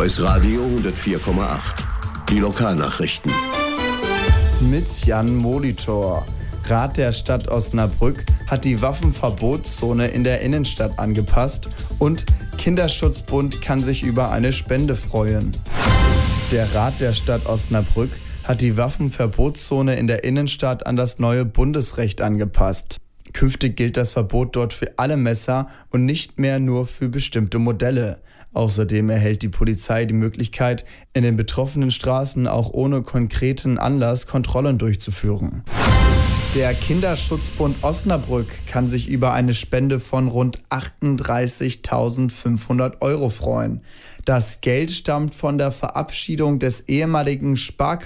Voice Radio 104,8. Die Lokalnachrichten. Mit Jan Molitor. Rat der Stadt Osnabrück hat die Waffenverbotszone in der Innenstadt angepasst und Kinderschutzbund kann sich über eine Spende freuen. Der Rat der Stadt Osnabrück hat die Waffenverbotszone in der Innenstadt an das neue Bundesrecht angepasst. Künftig gilt das Verbot dort für alle Messer und nicht mehr nur für bestimmte Modelle. Außerdem erhält die Polizei die Möglichkeit, in den betroffenen Straßen auch ohne konkreten Anlass Kontrollen durchzuführen. Der Kinderschutzbund Osnabrück kann sich über eine Spende von rund 38.500 € freuen. Das Geld stammt von der Verabschiedung des ehemaligen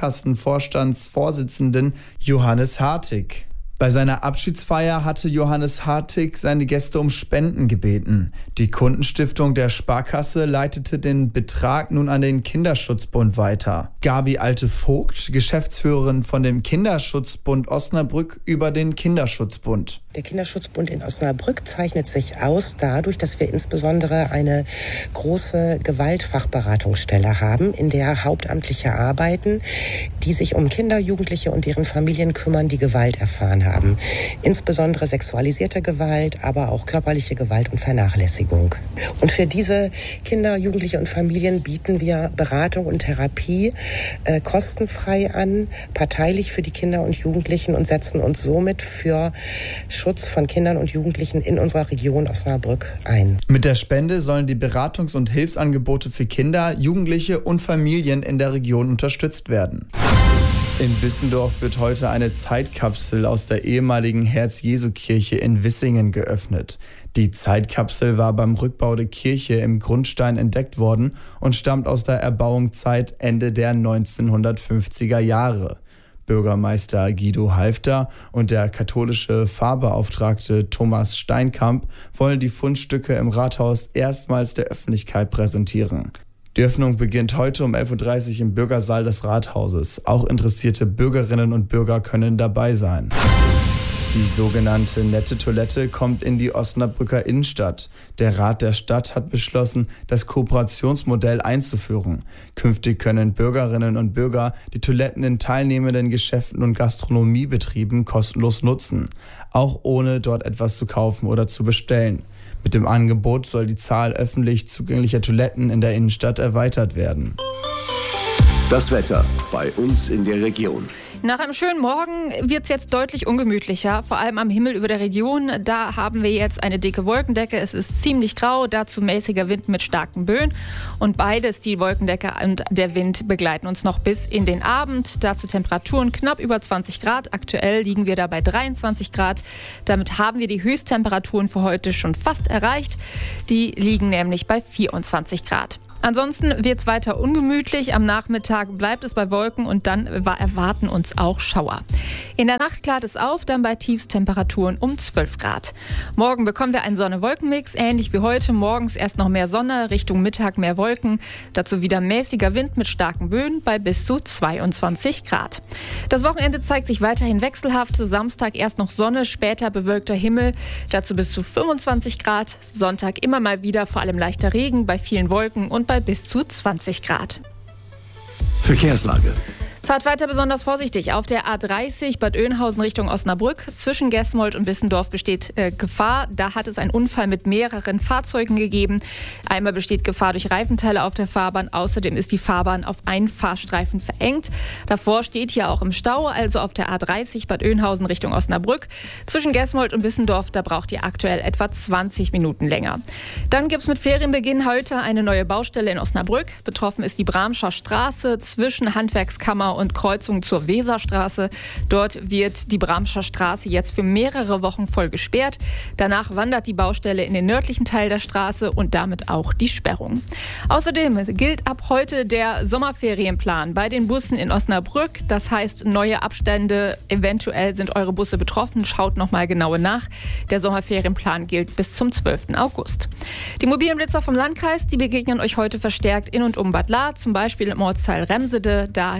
Sparkassenvorstandsvorsitzenden Johannes Hartig. Bei seiner Abschiedsfeier hatte Johannes Hartig seine Gäste um Spenden gebeten. Die Kundenstiftung der Sparkasse leitete den Betrag nun an den Kinderschutzbund weiter. Gabi Alte-Vogt, Geschäftsführerin von dem Kinderschutzbund Osnabrück, über den Kinderschutzbund. Der Kinderschutzbund in Osnabrück zeichnet sich aus dadurch, dass wir insbesondere eine große Gewaltfachberatungsstelle haben, in der Hauptamtliche arbeiten, die sich um Kinder, Jugendliche und deren Familien kümmern, die Gewalt erfahren haben. Insbesondere sexualisierte Gewalt, aber auch körperliche Gewalt und Vernachlässigung. Und für diese Kinder, Jugendliche und Familien bieten wir Beratung und Therapie kostenfrei an, parteilich für die Kinder und Jugendlichen und setzen uns somit für Schutz von Kindern und Jugendlichen in unserer Region Osnabrück ein. Mit der Spende sollen die Beratungs- und Hilfsangebote für Kinder, Jugendliche und Familien in der Region unterstützt werden. In Bissendorf wird heute eine Zeitkapsel aus der ehemaligen Herz-Jesu-Kirche in Wissingen geöffnet. Die Zeitkapsel war beim Rückbau der Kirche im Grundstein entdeckt worden und stammt aus der Erbauungszeit Ende der 1950er Jahre. Bürgermeister Guido Halfter und der katholische Pfarrbeauftragte Thomas Steinkamp wollen die Fundstücke im Rathaus erstmals der Öffentlichkeit präsentieren. Die Öffnung beginnt heute um 11.30 Uhr im Bürgersaal des Rathauses. Auch interessierte Bürgerinnen und Bürger können dabei sein. Die sogenannte nette Toilette kommt in die Osnabrücker Innenstadt. Der Rat der Stadt hat beschlossen, das Kooperationsmodell einzuführen. Künftig können Bürgerinnen und Bürger die Toiletten in teilnehmenden Geschäften und Gastronomiebetrieben kostenlos nutzen, auch ohne dort etwas zu kaufen oder zu bestellen. Mit dem Angebot soll die Zahl öffentlich zugänglicher Toiletten in der Innenstadt erweitert werden. Das Wetter bei uns in der Region. Nach einem schönen Morgen wird es jetzt deutlich ungemütlicher, vor allem am Himmel über der Region. Da haben wir jetzt eine dicke Wolkendecke. Es ist ziemlich grau, dazu mäßiger Wind mit starken Böen. Und beides, die Wolkendecke und der Wind, begleiten uns noch bis in den Abend. Dazu Temperaturen knapp über 20 Grad. Aktuell liegen wir da bei 23 Grad. Damit haben wir die Höchsttemperaturen für heute schon fast erreicht. Die liegen nämlich bei 24 Grad. Ansonsten wird es weiter ungemütlich. Am Nachmittag bleibt es bei Wolken und dann erwarten uns auch Schauer. In der Nacht klart es auf, dann bei Tiefstemperaturen um 12 Grad. Morgen bekommen wir einen Sonne-Wolken-Mix, ähnlich wie heute. Morgens erst noch mehr Sonne, Richtung Mittag mehr Wolken. Dazu wieder mäßiger Wind mit starken Böen bei bis zu 22 Grad. Das Wochenende zeigt sich weiterhin wechselhaft. Samstag erst noch Sonne, später bewölkter Himmel. Dazu bis zu 25 Grad. Sonntag immer mal wieder vor allem leichter Regen bei vielen Wolken und bei bis zu 20 Grad. Verkehrslage. Fahrt weiter besonders vorsichtig. Auf der A30 Bad Oeynhausen Richtung Osnabrück. Zwischen Gesmold und Bissendorf besteht Gefahr. Da hat es einen Unfall mit mehreren Fahrzeugen gegeben. Einmal besteht Gefahr durch Reifenteile auf der Fahrbahn. Außerdem ist die Fahrbahn auf einen Fahrstreifen verengt. Davor steht hier auch im Stau, also auf der A30 Bad Oeynhausen Richtung Osnabrück. Zwischen Gesmold und Bissendorf, da braucht ihr aktuell etwa 20 Minuten länger. Dann gibt es mit Ferienbeginn heute eine neue Baustelle in Osnabrück. Betroffen ist die Bramscher Straße zwischen Handwerkskammer und Kreuzung zur Weserstraße. Dort wird die Bramscher Straße jetzt für mehrere Wochen voll gesperrt. Danach wandert die Baustelle in den nördlichen Teil der Straße und damit auch die Sperrung. Außerdem gilt ab heute der Sommerferienplan bei den Bussen in Osnabrück. Das heißt, neue Abstände, eventuell sind eure Busse betroffen. Schaut nochmal genau nach. Der Sommerferienplan gilt bis zum 12. August. Die mobilen Blitzer vom Landkreis, die begegnen euch heute verstärkt in und um Bad Lahr, zum Beispiel im Ortsteil Remsede, da direkt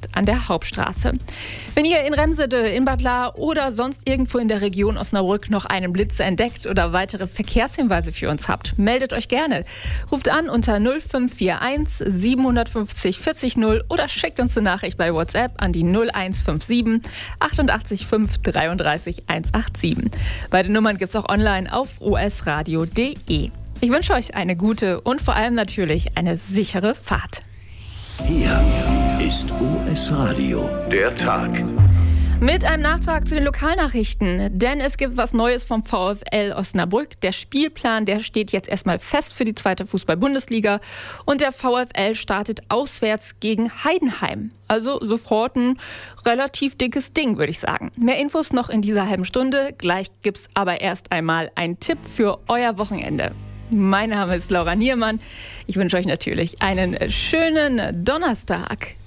an der Hauptstraße. Wenn ihr in Remsede, in Bad Lahr oder sonst irgendwo in der Region Osnabrück noch einen Blitzer entdeckt oder weitere Verkehrshinweise für uns habt, meldet euch gerne. Ruft an unter 0541 750 40 0 oder schickt uns eine Nachricht bei WhatsApp an die 0157 88 5 33 187. Beide Nummern gibt es auch online auf osradio.de. Ich wünsche euch eine gute und vor allem natürlich eine sichere Fahrt. Hier ist OS Radio, der Tag. Mit einem Nachtrag zu den Lokalnachrichten, denn es gibt was Neues vom VfL Osnabrück. Der Spielplan, der steht jetzt erstmal fest für die 2. Fußball-Bundesliga und der VfL startet auswärts gegen Heidenheim. Also sofort ein relativ dickes Ding, würde ich sagen. Mehr Infos noch in dieser halben Stunde. Gleich gibt's aber erst einmal einen Tipp für euer Wochenende. Mein Name ist Laura Niermann. Ich wünsche euch natürlich einen schönen Donnerstag.